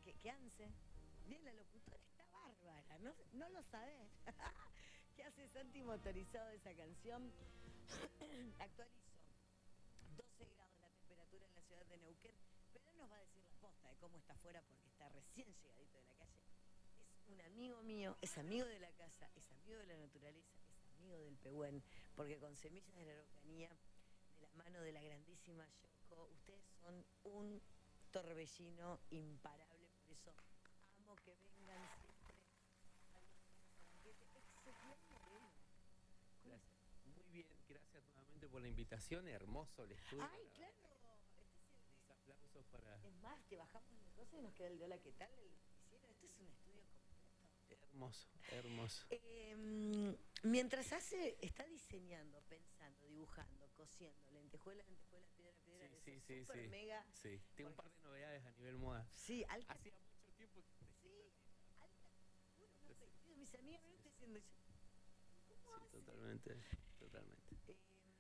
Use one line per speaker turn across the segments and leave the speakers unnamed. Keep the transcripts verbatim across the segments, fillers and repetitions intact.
¿Qué, qué hace? Bien, la locutora está bárbara, no, no lo sabés. ¿Qué hace Santi motorizado de esa canción? Actualizo. doce grados la temperatura en la ciudad de Neuquén, pero él nos va a decir la posta de cómo está afuera porque está recién llegadito de la calle. Es un amigo mío, es amigo de la casa, es amigo de la naturaleza, es amigo del Pehuen, porque con Semillas de la Araucanía, de la mano de la grandísima Yoko, ustedes son un torbellino imparable, por eso amo que vengan siempre al banquete. Ezequiel Moreno. ¿Cómo
Gracias.
estás?
Muy bien, gracias nuevamente por la invitación. Hermoso el estudio.
Ay,
La
claro.
verdad
Este es el
que
de...
mis aplausos para...
Es más, te bajamos la cosa y nos queda el de hola, ¿qué tal? El noticiero. Esto es un estudio completo.
Hermoso, hermoso.
Eh, mientras hace, está diseñando, pensando, dibujando, cosiendo, lentejuela, lentejuela, piedra, piedra,
Sí,
eso,
sí, sí,
súper
sí.
mega.
Sí, tengo un
Porque,
par de novedades a nivel moda.
sí, alta.
Hacía mucho tiempo que te
Sí, alta. Bueno, unos
sí,
vestidos, mis amigas me lo están diciendo. Yo, ¿cómo
sí,
hace?
totalmente, totalmente.
Eh,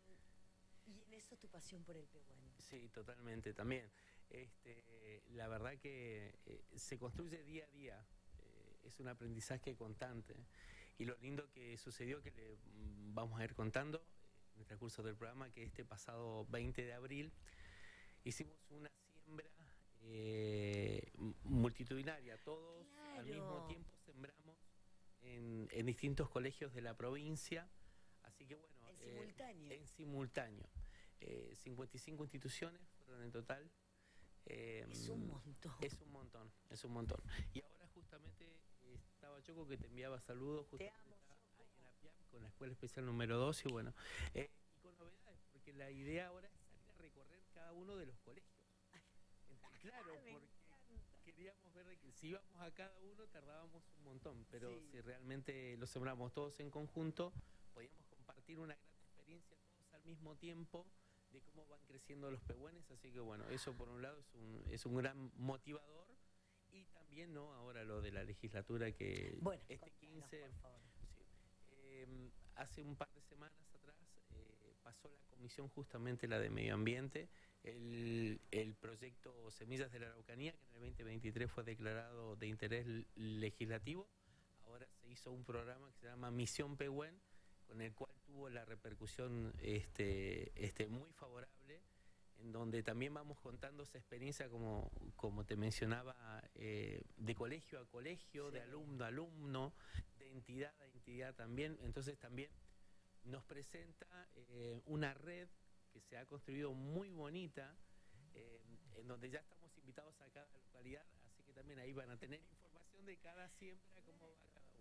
y en eso tu pasión por el Pehuen.
Sí, totalmente, también. Este, la verdad que eh, se construye día a día, eh, es un aprendizaje constante. Y lo lindo que sucedió, que le mm, vamos a ir contando eh, en el transcurso del programa, que este pasado veinte de abril hicimos una siembra eh, m- multitudinaria, todos al mismo
Claro.
tiempo sembramos en, en distintos colegios de la provincia, así que bueno,
En
eh,
simultáneo.
en simultáneo. Eh, cincuenta y cinco instituciones fueron en total. Eh,
Es un montón.
es un montón, es un montón. Y ahora justamente eh, estaba Choco que te enviaba saludos,
Te
justamente
amo,
está ahí en
Yoko.
la P I A M con la Escuela Especial número dos y bueno, eh, y con novedades, porque la idea ahora es salir a recorrer cada uno de los colegios. Ent- Claro,
Me
porque
encanta.
queríamos ver de que si íbamos a cada uno tardábamos un montón, pero
Sí.
si realmente lo sembramos todos en conjunto, podíamos compartir una gran experiencia todos al mismo tiempo de cómo van creciendo los pehuenes, así que bueno, eso por un lado es un, es un gran motivador y también no ahora lo de la legislatura que
Bueno,
este
contanos,
quince,
por favor.
sí, eh, hace un par de semanas atrás eh, pasó la comisión justamente la de medio ambiente, el, el proyecto Semillas de la Araucanía, que en el veinte veintitrés fue declarado de interés legislativo. Ahora se hizo un programa que se llama Misión Pehuen, con el cual tuvo la repercusión este, este, muy favorable, en donde también vamos contando esa experiencia, como, como te mencionaba, eh, de colegio a colegio,
Sí.
de alumno a alumno, de entidad a entidad también. Entonces también nos presenta eh, una red que se ha construido muy bonita, eh, en donde ya estamos invitados a cada localidad, así que también ahí van a tener información de cada siembra, cómo va cada